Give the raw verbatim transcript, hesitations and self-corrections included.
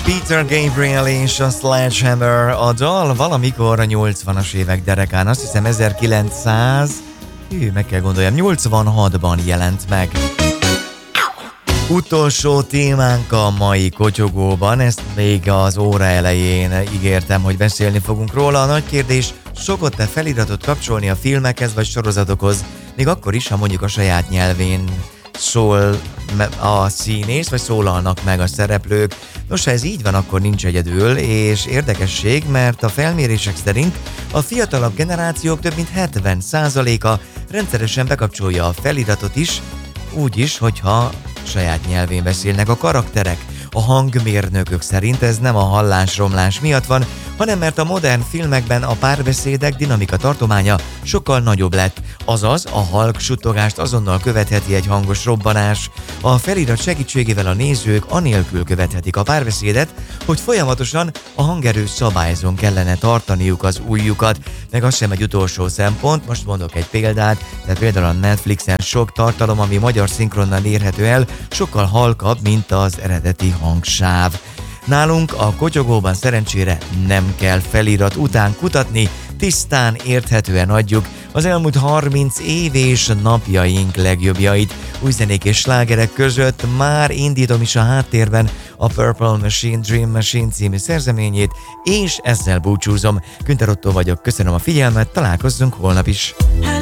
Peter Gabriel és a Sledgehammer, a dal valamikor a nyolcvanas évek derekán, azt hiszem ezerkilencszáz, hű, meg kell gondoljam, nyolcvanhatban jelent meg. Utolsó témánk a mai kotyogóban, ezt még az óra elején ígértem, hogy beszélni fogunk róla. A nagy kérdés, szokott-e feliratot kapcsolni a filmekhez vagy sorozatokhoz, még akkor is, ha mondjuk a saját nyelvén szól a színész, vagy szólalnak meg a szereplők. Nos, ha ez így van, akkor nincs egyedül, és érdekesség, mert a felmérések szerint a fiatalabb generációk több mint hetven százaléka rendszeresen bekapcsolja a feliratot is, úgy is, hogyha saját nyelvén beszélnek a karakterek. A hangmérnökök szerint ez nem a hallásromlás miatt van, hanem mert a modern filmekben a párbeszédek dinamika tartománya sokkal nagyobb lett, azaz a halk suttogást azonnal követheti egy hangos robbanás. A felirat segítségével a nézők anélkül követhetik a párbeszédet, hogy folyamatosan a hangerő szabályzón kellene tartaniuk az ujjukat. Meg az sem egy utolsó szempont, most mondok egy példát, tehát például a Netflixen sok tartalom, ami magyar szinkronnal érhető el, sokkal halkabb, mint az eredeti hangsáv. Nálunk a kotyogóban szerencsére nem kell felirat után kutatni, tisztán érthetően adjuk az elmúlt harminc év és napjaink legjobbjait. Új zenék és slágerek között már indítom is a háttérben a Purple Machine Dream Machine című szerzeményét, és ezzel búcsúzom. Günther Ottó vagyok, köszönöm a figyelmet, találkozzunk holnap is.